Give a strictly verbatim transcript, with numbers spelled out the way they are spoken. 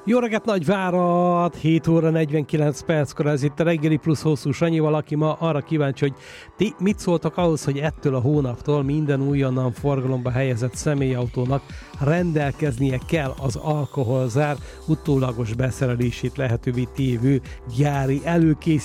Jó reggelt, Nagyvárad! hét óra negyvenkilenc perckor, ez itt a reggeli plusz hosszú Sanyival, aki ma arra kíváncsi, hogy ti mit szóltak ahhoz, hogy ettől a hónaptól minden újonnan forgalomba helyezett személyautónak rendelkeznie kell az alkoholzár utólagos beszerelését lehetővé tévő gyári előkészítés